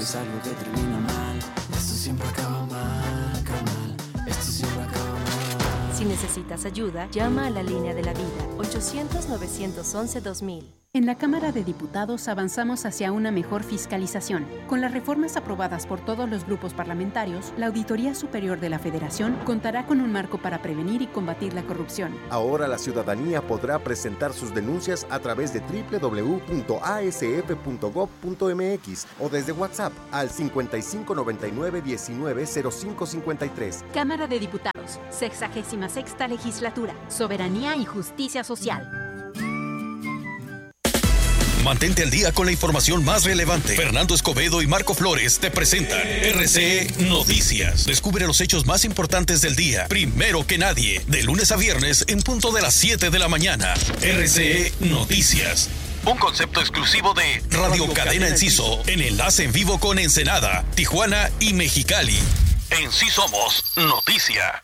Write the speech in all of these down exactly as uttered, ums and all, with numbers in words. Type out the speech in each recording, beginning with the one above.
es algo que termina mal. Esto siempre acaba mal, acaba mal. Esto siempre acaba mal. Si necesitas ayuda, llama a la línea de la vida, ochocientos, novecientos once, dos mil. En la Cámara de Diputados avanzamos hacia una mejor fiscalización. Con las reformas aprobadas por todos los grupos parlamentarios, la Auditoría Superior de la Federación contará con un marco para prevenir y combatir la corrupción. Ahora la ciudadanía podrá presentar sus denuncias a través de doble u doble u doble u punto a s f punto gob punto m x o desde WhatsApp al cincuenta y cinco noventa y nueve diecinueve cero cinco cincuenta y tres. Cámara de Diputados, sexagésima sexta Legislatura, Soberanía y Justicia Social. Mantente al día con la información más relevante. Fernando Escobedo y Marco Flores te presentan R C E Noticias. Descubre los hechos más importantes del día, primero que nadie, de lunes a viernes en punto de las siete de la mañana. R C E Noticias. Un concepto exclusivo de Radio, Radio Cadena Enciso, en enlace en vivo con Ensenada, Tijuana y Mexicali. En sí somos noticia.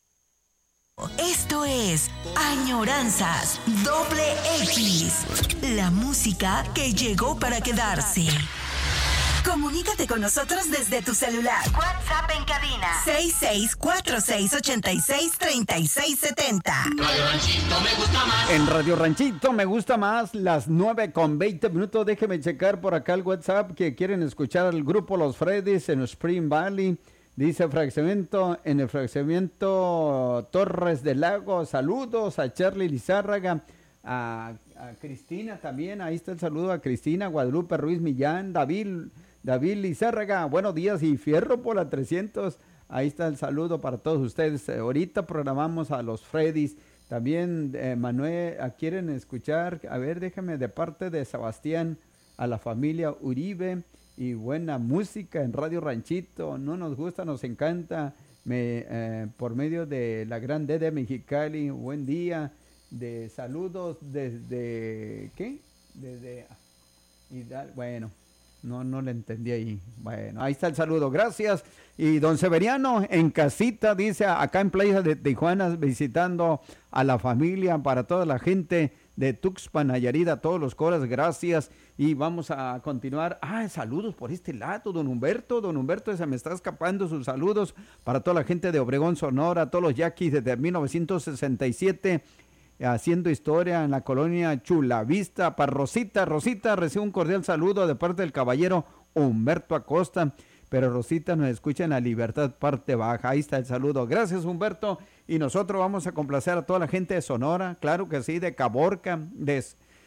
Esto es Añoranzas Doble X, la música que llegó para quedarse. Comunícate con nosotros desde tu celular. WhatsApp en cabina seis seis cuatro seis ocho seis tres seis siete cero. Radio Ranchito me gusta más. En Radio Ranchito me gusta más, las nueve con veinte minutos. Déjeme checar por acá el WhatsApp que quieren escuchar al grupo Los Freddys en Spring Valley. Dice fraccionamiento, en el fraccionamiento Torres del Lago, saludos a Charlie Lizárraga, a, a Cristina también, ahí está el saludo a Cristina, Guadalupe Ruiz Millán, David, David Lizárraga, buenos días y fierro por la trescientos, ahí está el saludo para todos ustedes. Eh, ahorita programamos a los Freddys, también eh, Manuel, ¿quieren escuchar? A ver, déjame de parte de Sebastián, a la familia Uribe. Y buena música en Radio Ranchito, no nos gusta, nos encanta, me, eh, por medio de la Gran D de Mexicali, buen día, de saludos desde, ¿qué? Desde, y da, bueno, no, no le entendí ahí, bueno, ahí está el saludo, gracias. Y don Severiano en casita, dice, acá en Playa de Tijuana, visitando a la familia, para toda la gente de Tuxpan, Nayarit, a todos los coras, gracias. Y vamos a continuar. Ah, saludos por este lado, don Humberto. Don Humberto, se me está escapando sus saludos para toda la gente de Obregón, Sonora, todos los yaquis desde mil novecientos sesenta y siete, haciendo historia en la colonia Chulavista. Para Rosita, Rosita, recibe un cordial saludo de parte del caballero Humberto Acosta. Pero Rosita nos escucha en La Libertad, parte baja. Ahí está el saludo. Gracias, Humberto. Y nosotros vamos a complacer a toda la gente de Sonora, claro que sí, de Caborca, de...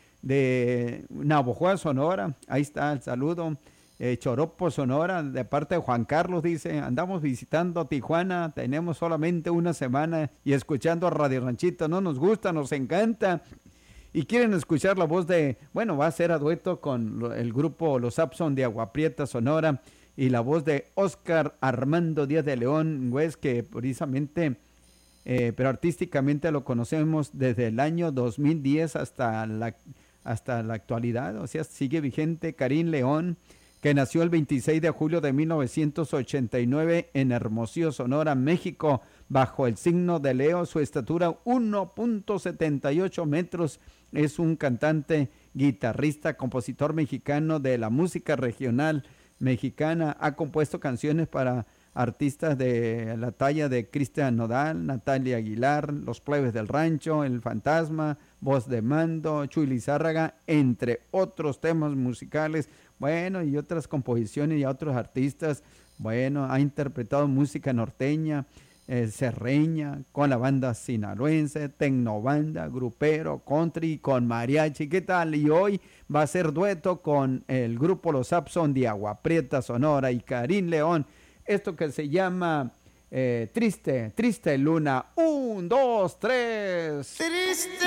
de Navojoa, Sonora, ahí está el saludo, eh, Choropo, Sonora, de parte de Juan Carlos, dice, andamos visitando Tijuana, tenemos solamente una semana y escuchando a Radio Ranchito, no nos gusta, nos encanta, y quieren escuchar la voz de, bueno, va a ser a dueto con el grupo Los Sapson de Agua Prieta, Sonora, y la voz de Óscar Armando Díaz de León, güey, que precisamente... Eh, pero artísticamente lo conocemos desde el año dos mil diez hasta la, hasta la actualidad, o sea, sigue vigente. Karim León, que nació el veintiséis de julio de mil novecientos ochenta y nueve en Hermosillo, Sonora, México, bajo el signo de Leo, su estatura uno punto setenta y ocho metros, es un cantante, guitarrista, compositor mexicano de la música regional mexicana, ha compuesto canciones para artistas de la talla de Cristian Nodal, Natalia Aguilar, Los Plebes del Rancho, El Fantasma, Voz de Mando, Chuy Lizárraga, entre otros temas musicales, bueno, y otras composiciones y a otros artistas. Bueno, ha interpretado música norteña, eh, serreña, con la banda sinaloense, tecnobanda, grupero, country, con mariachi, ¿qué tal? Y hoy va a ser dueto con el grupo Los Sapson de Agua Prieta, Sonora, y Karim León. Esto que se llama eh, Triste, Triste Luna. Un, dos, tres. Triste